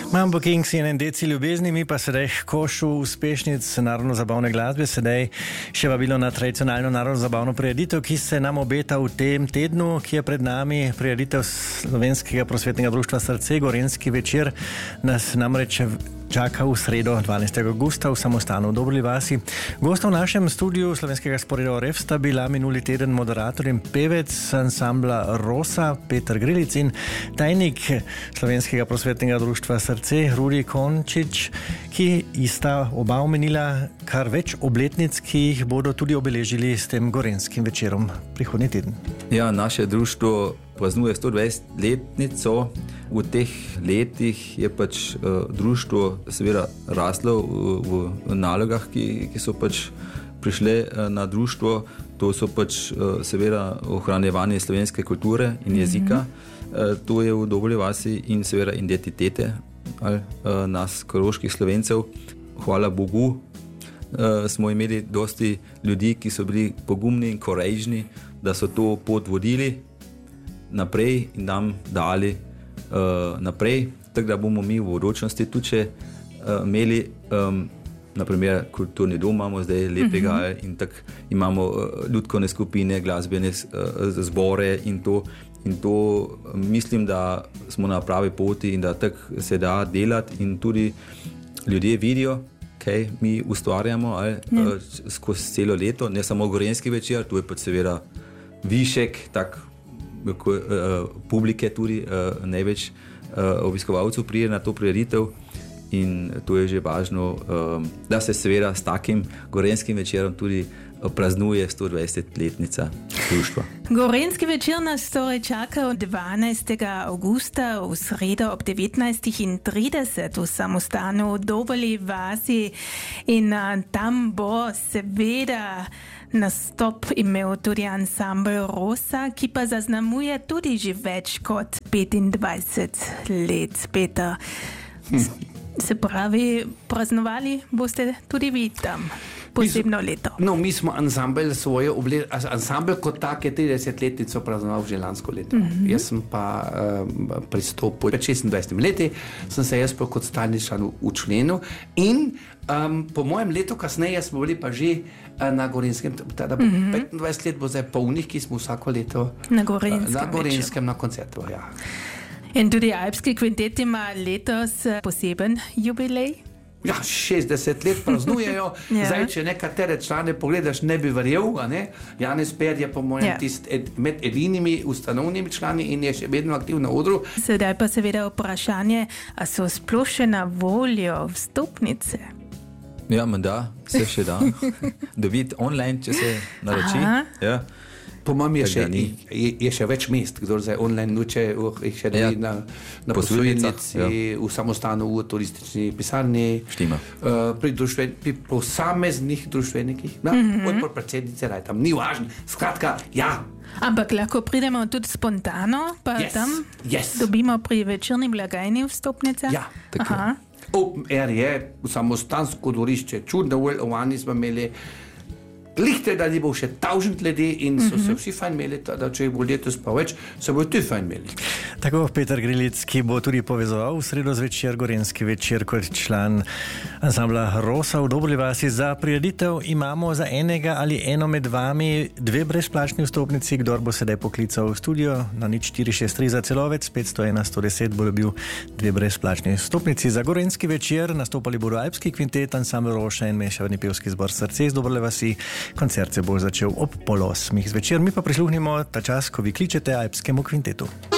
Mambo Kings in NDC ljubezni, mi pa sedaj košu uspešnic narodno-zabavne glasbe, sedaj še vabilo na tradicionalno narodno-zabavno prireditev, ki se nam obeta v tem tednu, ki je pred nami, prireditev Slovenskega prosvetnega društva Srce, Gorenjski večer, nas namreč čaka v sredo 12. augusta v samostanu v Dobri vasi. Gosta v našem studiu Slovenskega sporeda ORF sta bila minuli teden moderator in pevec ansambla Rosa Peter Grilic in tajnik Slovenskega prosvetnega društva Srce Rudi Končič, ki sta oba omenila kar več obletnic, ki jih bodo tudi obeležili s tem Gorenjskim večerom prihodnji teden. Ja, naše društvo praznuje 120-letnico. V teh letih je društvo seveda raslo v nalogah, ki so prišle na društvo. To so seveda ohranjevanje slovenske kulture in jezika. To je v Dobri vasi in seveda identitete nas, koroških Slovencev. Hvala Bogu, smo imeli dosti ljudi, ki so bili pogumni in korejžni, da so to pot vodili naprej in nam dali naprej, tako da bomo mi v bodočnosti tudi imeli naprimer kulturni dom, imamo zdaj lepega in tako imamo ljudkovne skupine, glasbene zbore in to mislim, da smo na pravi poti in da tako se da delati in tudi ljudje vidijo, kaj mi ustvarjamo skozi celo leto, ne samo Gorenjski večer, tu je seveda višek, tak publike tudi največ obiskovalcev pride na to prireditev in to je že važno, da se seveda s takim Gorenjskim večerom tudi praznuje 120-letnica društva. Gorenjski večer nas torej čaka 12. augusta v sredo ob 19:30 v samostanu v Dobri vasi in tam bo seveda nastop imel tudi ansambl Rosa, ki pa zaznamuje tudi že več kot 25 let, Peter. Se pravi, praznovali boste tudi vi tam posebno leto. No, mi smo ansambl ansambl kot tak je 30-letnico praznoval že lansko leto. Jaz sem pa pristopil pred 26 leti, sem se jaz pa kot stalni član včlenil in po mojem letu kasneje smo bili pa že na Gorenjskem, teda 25 let bo zdaj polnih, ki smo vsako leto na Gorenjskem na koncertu. Ja. In tudi Alpski kvintet ima letos poseben jubilej? Ja, 60 let praznujejo. Zdaj, če nekatere člane pogledaš, ne bi verjel, ne? Janez Per je po mojem med edinimi ustanovnimi člani in je še vedno aktiv na odru. Sedaj pa seveda vprašanje, a so sploh še na voljo vstopnice? Ja, menda, se še da. Dobiti online, če se naroči. Ja. Po mojem je še več mest, kdo zdaj online nuče, jih še da na posojilnici, v samostanu, v turistični pisarni, pri posameznih društvenikih, od predsednice, tam ni važno. Skratka, ja. Ampak lahko pridemo tudi spontano, pa tam dobimo pri večerni blagajni vstopnice? Ja, tako. Open air je, samostansko dvorišče, čudno volj, smo imeli lihte, da ni bo še 1000 ljudi in so se vsi fajn imeli, da če jih bo letos pa več, se bo tudi fajn imeli. Tako Peter Grilic, ki bo tudi povezoval v sredo zvečer Gorenjski večer kot član ansambla Rosa v Dobri vasi. Za prireditev imamo za enega ali eno med vami 2 brezplačni vstopnici, kdor bo sedaj poklical v studio na 0463 za Celovec, 501 110 bo dobil 2 brezplačni vstopnici. Za Gorenjski večer nastopali bodo Alpski kvintet, ansambl Rosa in mešavni pevski zbor Srce iz Dobre vasi. Koncert se bo začel ob 7:30 zvečer, mi pa prisluhnimo ta čas, ko vi kličete Alpskemu kvintetu.